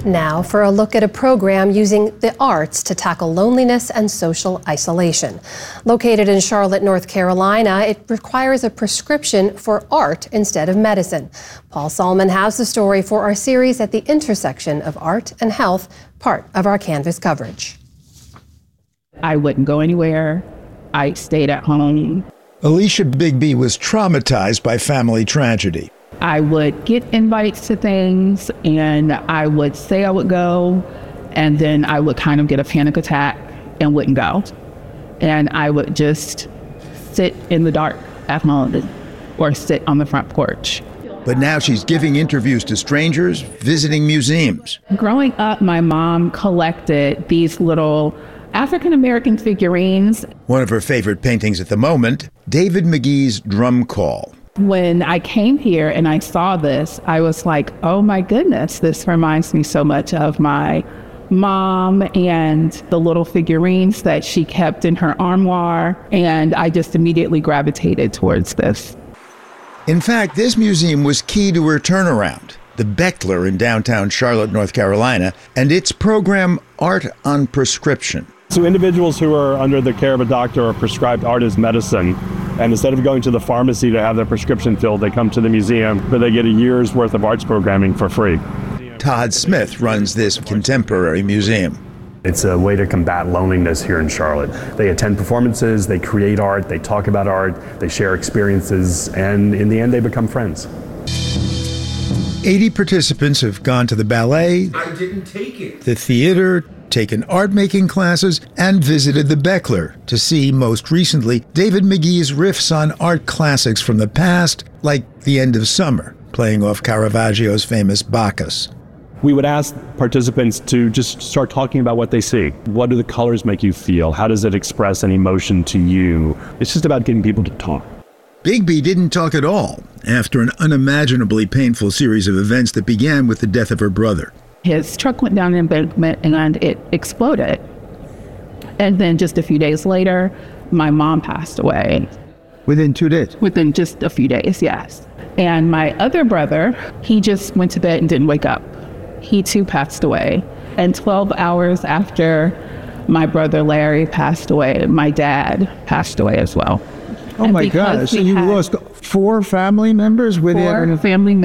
Now for a look at a program using the arts to tackle loneliness and social isolation. Located in Charlotte, North Carolina, it requires a prescription for art instead of medicine. Paul Salmon has the story for our series at the intersection of art and health, part of our Canvas coverage. I wouldn't go anywhere. I stayed at home. Alicia Bigby was traumatized by family tragedy. I would get invites to things and I would say I would go, and then I would kind of get a panic attack and wouldn't go. And I would just sit in the dark at home or sit on the front porch. But now she's giving interviews to strangers, visiting museums. Growing up, my mom collected these little African-American figurines. One of her favorite paintings at the moment, David McGee's Drum Call. When I came here and I saw this, I was like, oh my goodness, this reminds me so much of my mom and the little figurines that she kept in her armoire. And I just immediately gravitated towards this. In fact, this museum was key to her turnaround. The Beckler in downtown Charlotte, North Carolina, and its program, Art on Prescription. So individuals who are under the care of a doctor are prescribed art as medicine. And instead of going to the pharmacy to have their prescription filled, they come to the museum where they get a year's worth of arts programming for free. Todd Smith runs this contemporary museum. It's a way to combat loneliness here in Charlotte. They attend performances, they create art, they talk about art, they share experiences, and in the end, they become friends. 80 participants have gone to the ballet, I didn't take it, the theater, taken art-making classes, and visited the Beckler to see, most recently, David McGee's riffs on art classics from the past, like The End of Summer, playing off Caravaggio's famous Bacchus. We would ask participants to just start talking about what they see. What do the colors make you feel? How does it express an emotion to you? It's just about getting people to talk. Bigby didn't talk at all after an unimaginably painful series of events that began with the death of her brother. His truck went down an embankment and it exploded. And then just a few days later, my mom passed away. Within 2 days? Within just a few days, yes. And my other brother, he just went to bed and didn't wake up. He too passed away. And 12 hours after my brother Larry passed away, my dad passed away as well. Oh and my God, so you lost 4 family members within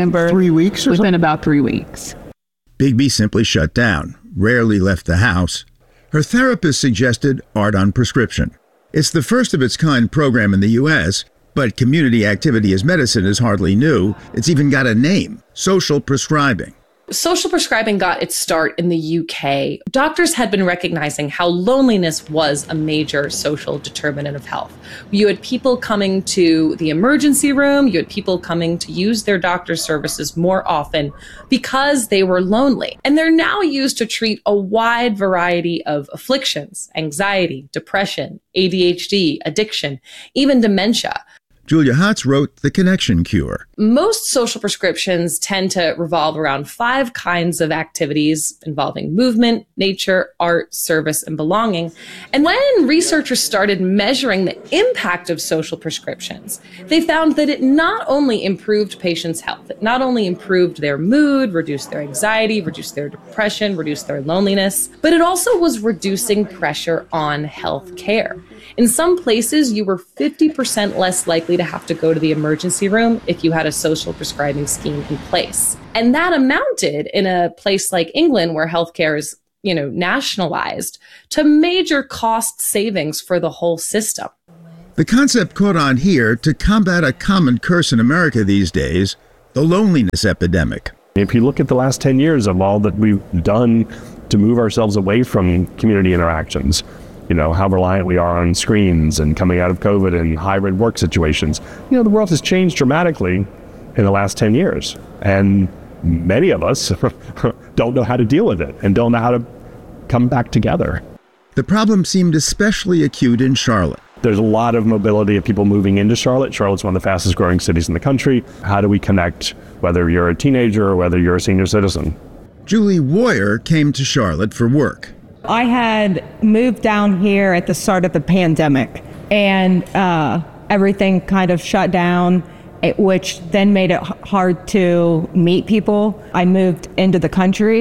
3 weeks or within something? about 3 weeks. Bigby simply shut down, rarely left the house. Her therapist suggested Art on Prescription. It's the first of its kind program in the U.S., but community activity as medicine is hardly new. It's even got a name, social prescribing. Social prescribing got its start in the UK. Doctors had been recognizing how loneliness was a major social determinant of health. You had people coming to the emergency room, you had people coming to use their doctor's services more often because they were lonely. And they're now used to treat a wide variety of afflictions, anxiety, depression, ADHD, addiction, even dementia. Julia Hotz wrote The Connection Cure. Most social prescriptions tend to revolve around 5 kinds of activities involving movement, nature, art, service, and belonging. And when researchers started measuring the impact of social prescriptions, they found that it not only improved patients' health, it not only improved their mood, reduced their anxiety, reduced their depression, reduced their loneliness, but it also was reducing pressure on health care. In some places, you were 50% less likely to have to go to the emergency room if you had a social prescribing scheme in place. And that amounted, in a place like England, where healthcare is, nationalized, to major cost savings for the whole system. The concept caught on here to combat a common curse in America these days, the loneliness epidemic. If you look at the last 10 years of all that we've done to move ourselves away from community interactions, how reliant we are on screens and coming out of COVID and hybrid work situations. The world has changed dramatically in the last 10 years. And many of us don't know how to deal with it and don't know how to come back together. The problem seemed especially acute in Charlotte. There's a lot of mobility of people moving into Charlotte. Charlotte's one of the fastest growing cities in the country. How do we connect, whether you're a teenager or whether you're a senior citizen? Julie Woyer came to Charlotte for work. I had moved down here at the start of the pandemic, and everything kind of shut down, which then made it hard to meet people. I moved into the country,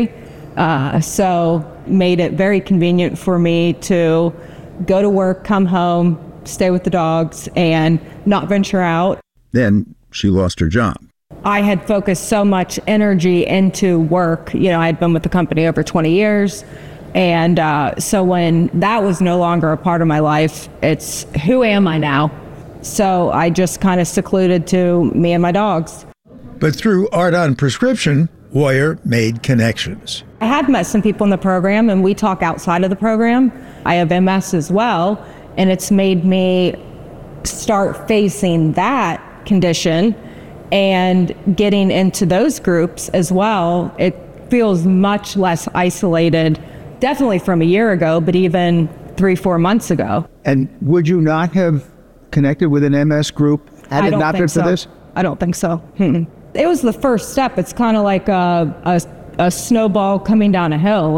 So made it very convenient for me to go to work, come home, stay with the dogs, and not venture out. Then she lost her job. I had focused so much energy into work. You know, I had been with the company over 20 years. And so when that was no longer a part of my life, it's who am I now? So I just kind of secluded to me and my dogs. But through Art on Prescription, Warrior made connections. I had met some people in the program, and we talk outside of the program. I have MS as well, and it's made me start facing that condition and getting into those groups as well. It feels much less isolated, definitely from a year ago, but even 3-4 months ago. And would you not have connected with an MS group had it not been for this? I don't think so. It was the first step. It's kind of like a snowball coming down a hill.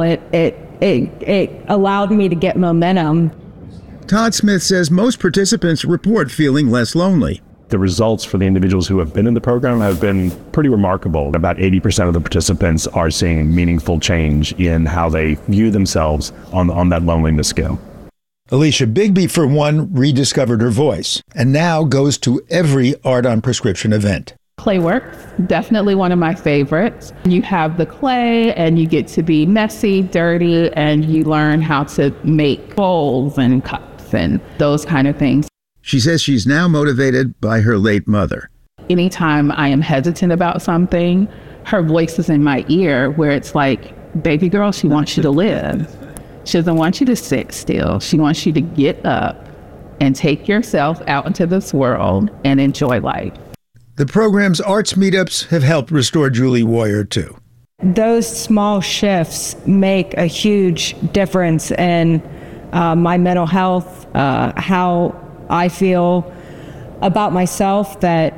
It allowed me to get momentum. Todd Smith says most participants report feeling less lonely. The results for the individuals who have been in the program have been pretty remarkable. About 80% of the participants are seeing meaningful change in how they view themselves on that loneliness scale. Alicia Bigby, for one, rediscovered her voice and now goes to every Art on Prescription event. Clayworks, definitely one of my favorites. You have the clay and you get to be messy, dirty, and you learn how to make bowls and cups and those kind of things. She says she's now motivated by her late mother. Anytime I am hesitant about something, her voice is in my ear where it's like, baby girl, she wants you to live. She doesn't want you to sit still. She wants you to get up and take yourself out into this world and enjoy life. The program's arts meetups have helped restore Julie Warrior, too. Those small shifts make a huge difference in my mental health, how I feel about myself, that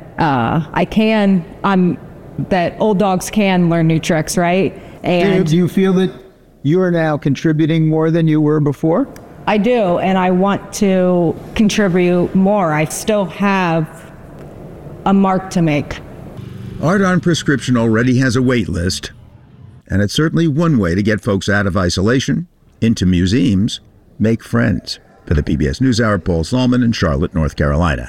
that old dogs can learn new tricks, right? And do you feel that you are now contributing more than you were before? I do, and I want to contribute more. I still have a mark to make. Art on Prescription already has a wait list, and it's certainly one way to get folks out of isolation, into museums, make friends. For the PBS NewsHour, Paul Salman in Charlotte, North Carolina.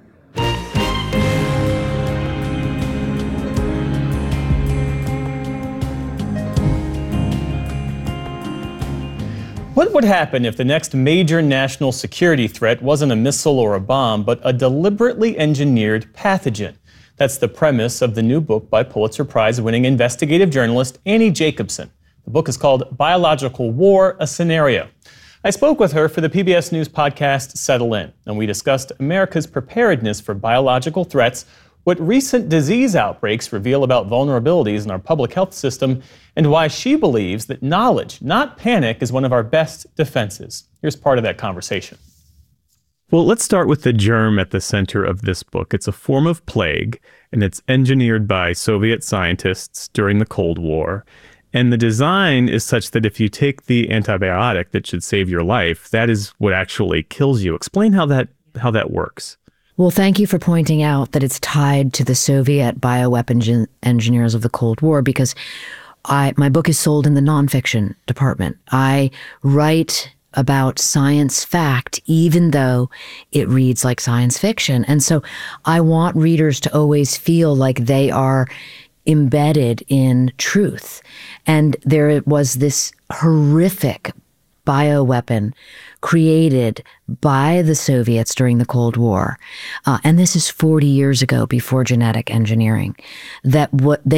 What would happen if the next major national security threat wasn't a missile or a bomb, but a deliberately engineered pathogen? That's the premise of the new book by Pulitzer Prize-winning investigative journalist Annie Jacobsen. The book is called Biological War, A Scenario. I spoke with her for the PBS News podcast Settle In, and we discussed America's preparedness for biological threats, what recent disease outbreaks reveal about vulnerabilities in our public health system, and why she believes that knowledge, not panic, is one of our best defenses. Here's part of that conversation. Well, let's start with the germ at the center of this book. It's a form of plague, and it's engineered by Soviet scientists during the Cold War. And the design is such that if you take the antibiotic that should save your life, that is what actually kills you. Explain how that works. Well, thank you for pointing out that it's tied to the Soviet bioweapon engineers of the Cold War, because my book is sold in the nonfiction department. I write about science fact, even though it reads like science fiction. And so I want readers to always feel like they are embedded in truth. And there was this horrific bioweapon created by the Soviets during the Cold War. And this is 40 years ago, before genetic engineering, that what they